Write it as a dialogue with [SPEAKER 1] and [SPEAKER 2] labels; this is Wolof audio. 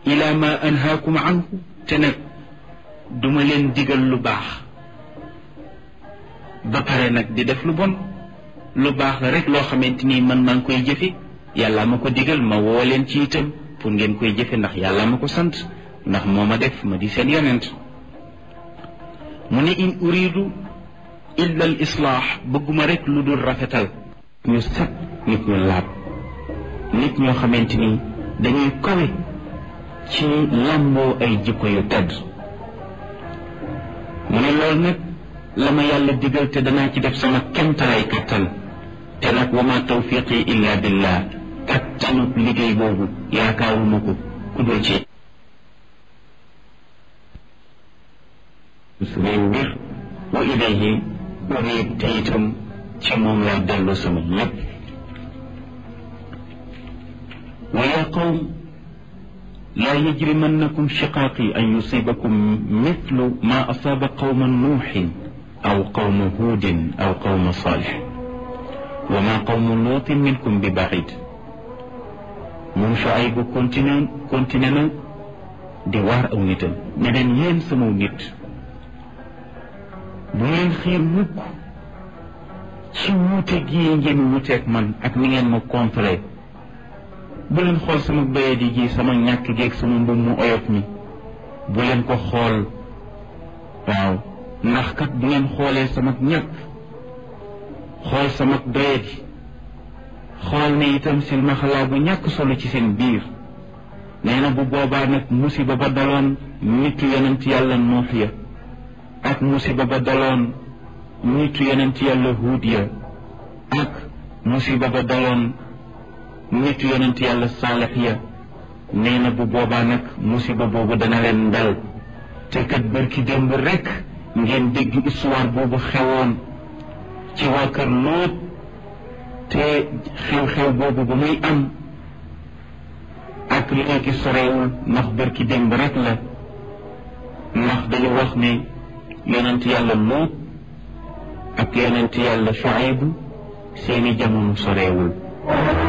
[SPEAKER 1] ila ma anhaakum anhu te nag duma leen digal lu baax ba pare nag di def lu bon. lu baax la rek loo xamante ni man maa ngi koy jëfe yàlla ma ko digal ma woo leen ci itam pour ngeen koy jëfe ndax yàlla ma ko sant ndax moo ma def ma di seen yonent mu ne in uridu illa al islaax bëgguma rek lu dul rafetal ñu set nit ñu laab nit ñoo xamante ni dañuy kawe ci làmboo ay jikko yu tedd mu ne loolu nag la ma yàlla digal te danaa ci def sama kemtalaay kattan te nag wa ma tawfiqi illa billah kattanu liggéey boobu yaakaaruma ko ku dul ci sumay mbir wa ilayhi unib te itam ci moom lay dellu sama lépp wa ya qawm laa yajrimannakum shiqaaqi an yusibakum mithlu ma asaaba qawma nuuxin aw qawma huudin aw qawma saalix wa ma qawmu luutin minkum bi baid moom Shuayb bu continué na di waar aw nitam ne leen yéen sama nit bu ngeen xiir mukk ci wuute gii ngeen wuuteeg man ak ni ngeen ma contré bu leen xool sama bayadi gi sama ñàkk geeg sama mbub mu oyof mi bu leen ko xool waaw ndax kat bu ngeen xoolee sama ñàkk xool sama doyadi xool ne itam silmaxalaa bu ñàkk solo ci seen biir nee na bu boobaa nag musiba ba daloon nitu yonent yàlla Nuux ya ak musiba ba daloon nitu yonent yàlla Huud ya ak musiba ba daloon nitu yonent yàlla Saalix ya nee na bu boobaa nag musiba boobu dana leen dal te kat bërki démb rek ngeen dégg histoire boobu xewoon ci waa kër Lóot te xew-xew boobu ba muy am ak léegi sorewul ndax bërki démb rek la ndax dañu wax ne yonent yàlla Lóot ak yonent yàlla Shuayb seeni jamono sorewul